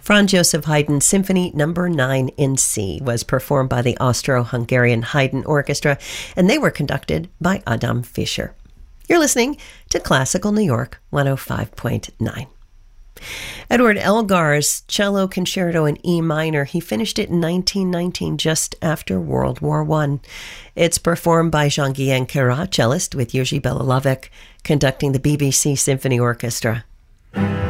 Franz Joseph Haydn Symphony No. 9 in C was performed by the Austro-Hungarian Haydn Orchestra, and they were conducted by Adam Fischer. You're listening to Classical New York 105.9. Edward Elgar's cello concerto in E minor, he finished it in 1919, just after World War I. It's performed by Jean-Guyen Queyras, cellist, with Jerzy Belohlowicz conducting the BBC Symphony Orchestra.